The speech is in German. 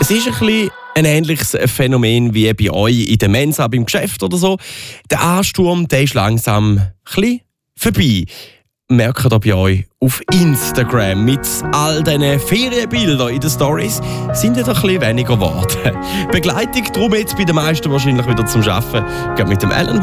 Es ist ein bisschen ein ähnliches Phänomen wie bei euch in der Mensa beim Geschäft oder so. Der Ansturm, der ist langsam ein bisschen vorbei. Merkt ihr bei euch auf Instagram mit all diesen Ferienbildern in den Stories sind ja doch ein bisschen weniger geworden. Begleitung darum jetzt bei den meisten wahrscheinlich wieder zum Arbeiten. Geht mit dem Alan